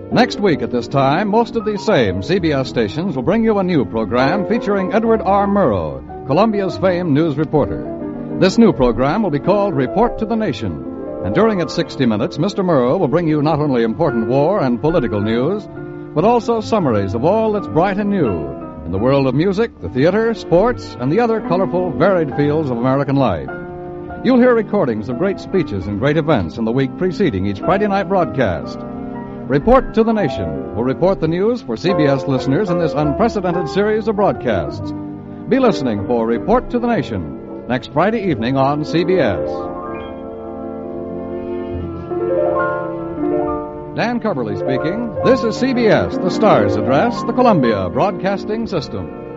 Next week at this time, most of these same CBS stations will bring you a new program featuring Edward R. Murrow, Columbia's famed news reporter. This new program will be called Report to the Nation. And during its 60 minutes, Mr. Murrow will bring you not only important war and political news, but also summaries of all that's bright and new in the world of music, the theater, sports, and the other colorful, varied fields of American life. You'll hear recordings of great speeches and great events in the week preceding each Friday night broadcast. Report to the Nation will report the news for CBS listeners in this unprecedented series of broadcasts. Be listening for Report to the Nation next Friday evening on CBS. Dan Coverly speaking. This is CBS, the Stars Address, the Columbia Broadcasting System.